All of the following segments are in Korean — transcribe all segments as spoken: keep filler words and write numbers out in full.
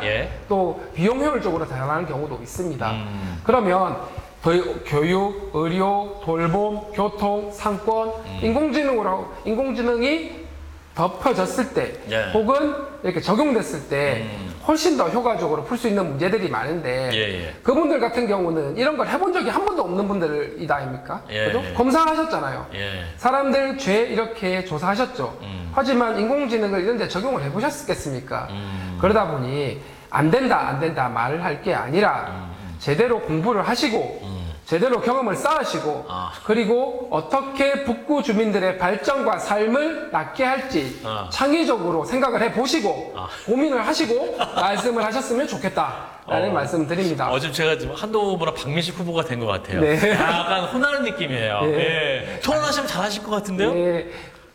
예. 또 비용 효율적으로 대응하는 경우도 있습니다. 음. 그러면 더 교육, 의료, 돌봄, 교통, 상권, 음. 인공지능으로 인공지능이 덮여졌을 때 예. 혹은 이렇게 적용됐을 때 음. 훨씬 더 효과적으로 풀 수 있는 문제들이 많은데 예, 예. 그분들 같은 경우는 이런 걸 해본 적이 한 번도 없는 분들이다 아닙니까? 예, 그죠? 예. 검사하셨잖아요. 예. 사람들 죄 이렇게 조사하셨죠. 음. 하지만 인공지능을 이런 데 적용을 해보셨겠습니까? 음. 그러다 보니 안 된다 안 된다 말을 할 게 아니라 음. 제대로 공부를 하시고 음. 제대로 경험을 쌓으시고 아. 그리고 어떻게 북구 주민들의 발전과 삶을 낫게 할지 아. 창의적으로 생각을 해보시고 아. 고민을 하시고 말씀을 하셨으면 좋겠다라는 어. 말씀 드립니다. 어, 지금 제가 지금 한동훈 후보랑 박민식 후보가 된 것 같아요. 네. 약간 혼나는 느낌이에요. 네. 예. 토론하시면 잘하실 것 같은데요? 예,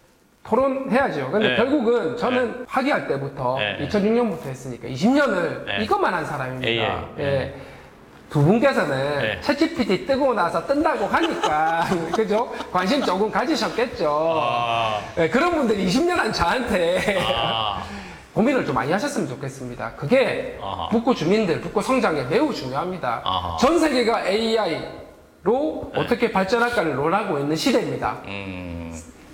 토론해야죠. 근데 네. 결국은 저는 학위할 때부터 네. 이천육 년부터 했으니까 이십 년을 네. 이것만 한 사람입니다. 에이아이. 예. 네. 두 분께서는 네. 챗지피티 뜨고 나서 뜬다고 하니까 그죠? 관심 조금 가지셨겠죠. 아. 예, 그런 분들이 이십 년 한 저한테 아. 고민을 좀 많이 하셨으면 좋겠습니다. 그게 아하. 북구 주민들, 북구 성장에 매우 중요합니다. 아하. 전 세계가 에이아이로 어떻게 발전할까를 논하고 있는 시대입니다. 음.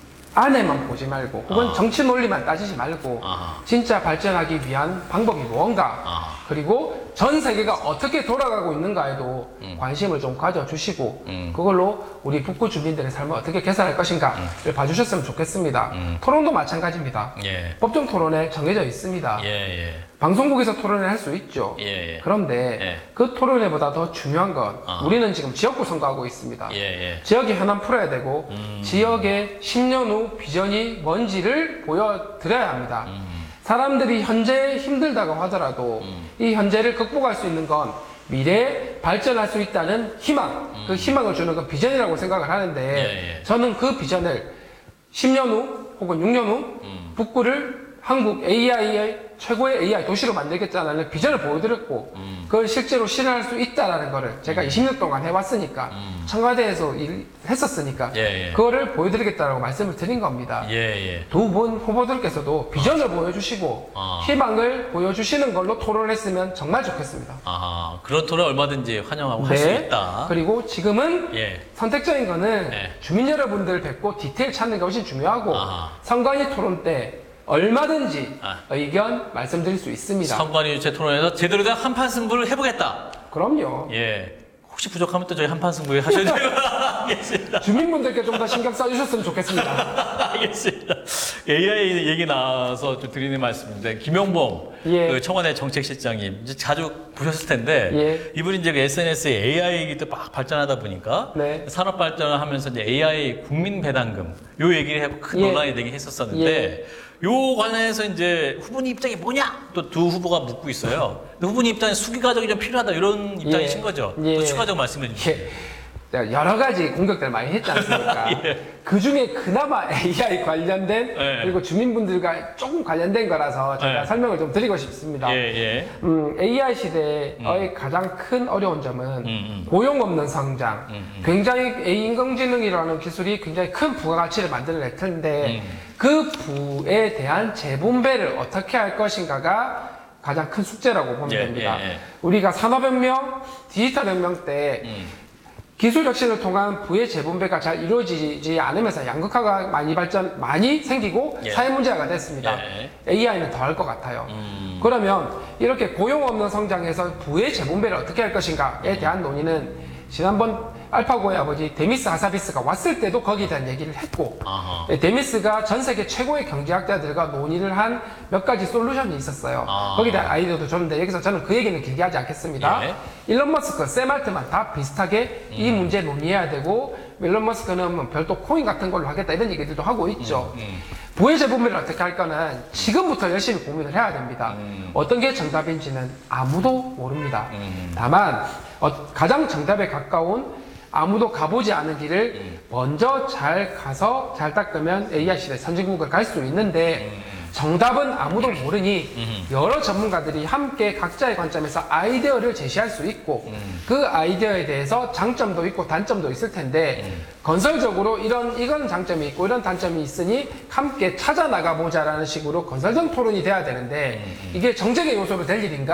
안에만 보지 말고 혹은 아. 정치 논리만 따지지 말고 아하. 진짜 발전하기 위한 방법이 무언가 아하. 그리고 전 세계가 어떻게 돌아가고 있는가에도 음. 관심을 좀 가져주시고 음. 그걸로 우리 북구 주민들의 삶을 어떻게 개선할 것인가를 봐주셨으면 좋겠습니다. 음. 토론도 마찬가지입니다. 예. 법정 토론에 정해져 있습니다. 예, 예. 방송국에서 토론을 할 수 있죠. 예, 예. 그런데 예. 그 토론회보다 더 중요한 건 아. 우리는 지금 지역구 선거하고 있습니다. 예, 예. 지역의 현안 풀어야 되고 음. 지역의 십 년 후 비전이 뭔지를 보여드려야 합니다. 음. 사람들이 현재 힘들다고 하더라도 음. 이 현재를 극복할 수 있는 건 미래에 발전할 수 있다는 희망, 그 희망을 주는 건 비전이라고 생각을 하는데 음. 예, 예. 저는 그 비전을 십 년 후 혹은 육 년 후 음. 북구를 한국 에이아이의 최고의 에이아이 도시로 만들겠다는 비전을 보여드렸고 음. 그걸 실제로 실현할 수 있다는 거를 제가 이십 년 동안 해왔으니까 음. 청와대에서 일 했었으니까 예, 예. 그거를 보여드리겠다라고 말씀을 드린 겁니다. 예, 예. 두 분 후보들께서도 비전을 보여주시고 아. 희망을 보여주시는 걸로 토론을 했으면 정말 좋겠습니다. 아, 그런 토론 얼마든지 환영하고 할 수 있다. 그리고 지금은 예. 선택적인 거는 네. 주민 여러분들 뵙고 디테일 찾는 게 훨씬 중요하고 아하. 선관위 토론 때 얼마든지 아. 의견 말씀드릴 수 있습니다. 선관위 유체 토론에서 제대로 된 한판 승부를 해보겠다. 그럼요. 예. 혹시 부족하면 또 저희 한판 승부에 하셔야 돼요. 알겠습니다. 주민분들께 좀 더 신경 써주셨으면 좋겠습니다. 알겠습니다. 에이아이 얘기 나와서 좀 드리는 말씀인데, 김용범 예. 그 청와대 정책실장님, 이제 자주 보셨을 텐데, 예. 이분이 이제 에스엔에스에 에이아이가 막 발전하다 보니까, 네. 산업 발전을 하면서 이제 에이아이 국민 배당금, 요 얘기를 해고 큰 예. 논란이 되긴 했었었는데, 요 관련해서 이제 후보님 입장이 뭐냐? 또 두 후보가 묻고 있어요. 근데 후보님 입장에 수기 과정이 좀 필요하다, 이런 입장이신 예. 거죠? 예. 또 추가적으로 말씀해 주시죠. 예. 제가 여러 가지 공격들 많이 했지 않습니까? 예. 그 중에 그나마 에이아이 관련된 예. 그리고 주민분들과 조금 관련된 거라서 제가 예. 설명을 좀 드리고 싶습니다. 예, 예. 음, 에이아이 시대의 가장 큰 어려운 점은 음. 고용 없는 성장, 음. 굉장히 인공지능이라는 기술이 굉장히 큰 부가가치를 만들어낼 텐데 음. 그 부에 대한 재분배를 어떻게 할 것인가가 가장 큰 숙제라고 보면 예, 됩니다. 예, 예. 우리가 산업혁명, 디지털혁명 때 음. 기술 혁신을 통한 부의 재분배가 잘 이루어지지 않으면서 양극화가 많이 발전, 많이 생기고 예. 사회 문제가 됐습니다. 예. 에이아이는 더 할 것 같아요. 음. 그러면 이렇게 고용 없는 성장에서 부의 재분배를 어떻게 할 것인가에 대한 논의는 지난번 알파고의 아버지 데미스 하사비스가 왔을 때도 거기에 대한 얘기를 했고 아하. 네, 데미스가 전 세계 최고의 경제학자들과 논의를 한 몇 가지 솔루션이 있었어요. 아. 거기에 대한 아이디어도 줬는데 여기서 저는 그 얘기는 길게 하지 않겠습니다. 예. 일론 머스크, 샘 알트만 다 비슷하게 이 음. 문제 논의해야 되고 일론 머스크는 뭐 별도 코인 같은 걸로 하겠다 이런 얘기들도 하고 있죠. 음. 부의 재분배를 어떻게 할 거는 지금부터 열심히 고민을 해야 됩니다. 음. 어떤 게 정답인지는 아무도 모릅니다. 음. 다만 어, 가장 정답에 가까운 아무도 가보지 않은 길을 음. 먼저 잘 가서 잘 닦으면 에이아이 시대 선진국을 갈 수 있는데 음. 정답은 아무도 모르니 음. 여러 전문가들이 함께 각자의 관점에서 아이디어를 제시할 수 있고 음. 그 아이디어에 대해서 장점도 있고 단점도 있을 텐데 음. 건설적으로 이런 이건 장점이 있고 이런 단점이 있으니 함께 찾아 나가 보자라는 식으로 건설적 토론이 돼야 되는데 음. 이게 정쟁의 요소로 될 일인가?